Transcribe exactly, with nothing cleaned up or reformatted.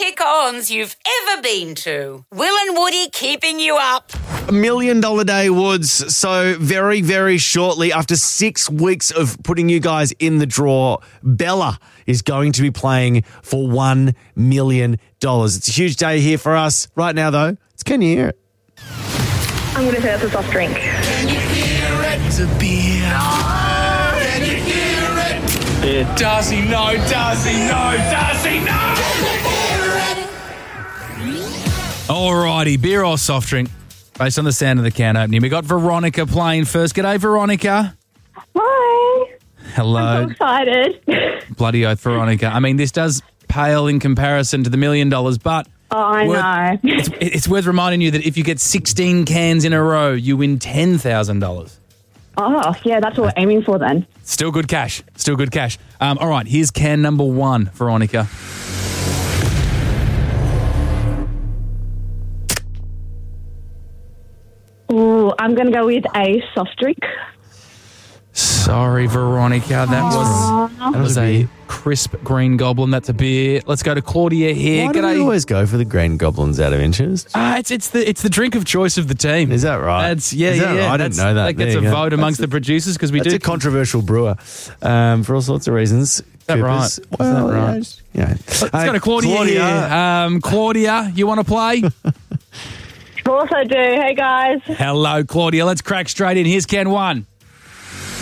kick-ons you've ever been to. Will and Woody keeping you up. A million dollar day, Woods. So very, very shortly, after six weeks of putting you guys in the draw, Bella is going to be playing for one million dollars. It's a huge day here for us. Right now, though, it's Can You Hear It? I'm going to say it's a soft drink. Can you hear it? It's a beer. No. Can you hear it? Yeah. Does he know? Does he know? Does he know? Alrighty, beer or soft drink? Based on the sound of the can opening. We got Veronica playing first. G'day, Veronica. Hi. Hello. I'm so excited. Bloody oath, Veronica. I mean, this does pale in comparison to the million dollars, but... Oh, I worth, know. It's, it's worth reminding you that if you get sixteen cans in a row, you win ten thousand dollars. Oh, yeah, that's what we're aiming for then. Still good cash. Still good cash. Um, all right, here's can number one, Veronica. Ooh, I'm going to go with a soft drink. Sorry, Veronica. That was that was a crisp green goblin. That's a beer. Let's go to Claudia here. Why do we always go for the green goblins out of interest? Ah, it's it's the it's the drink of choice of the team. Is that right? That's yeah, Is that yeah. right? I That's- didn't know that. That gets There a you go. vote amongst That's the producers because we That's do. a controversial brewer um, for all sorts of reasons. Is that right? Is that right? Yeah, just, yeah. Let's go to Claudia, Claudia. here. Um, Claudia, you want to play? Of course I do. Hey, guys. Hello, Claudia. Let's crack straight in. Here's can one.